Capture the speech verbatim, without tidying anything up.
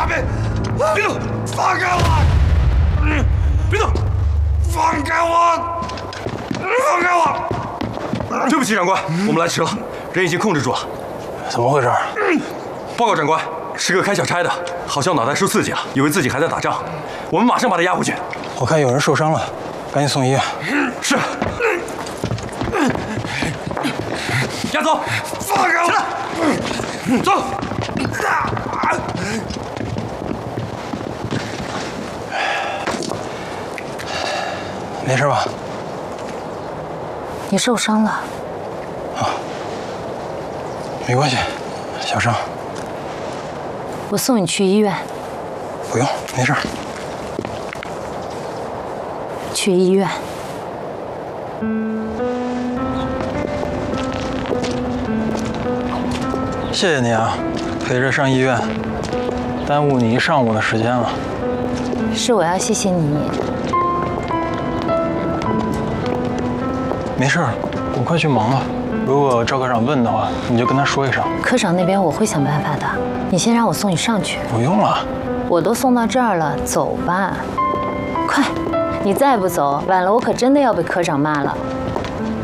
别别动！放开我！嗯，别动！放开我！放开我！对不起，长官，我们来迟了，人已经控制住了。 怎么回事？ 报告长官，是个开小差的，好像脑袋受刺激了，以为自己还在打仗。我们马上把他押回去。 我看有人受伤了，赶紧送医院。 是。押走！放开我！走！ 没事吧？ 你受伤了？ 啊，没关系，小伤。 我送你去医院。 不用，没事。 去医院。 谢谢你啊，陪着上医院，耽误你一上午的时间了。 是我要谢谢你。 没事，我快去忙了。如果赵科长问的话，你就跟他说一声。 科长那边我会想办法的，你先让我送你上去。 不用了， 我都送到这儿了，走吧。快，你再不走，晚了我可真的要被科长骂了。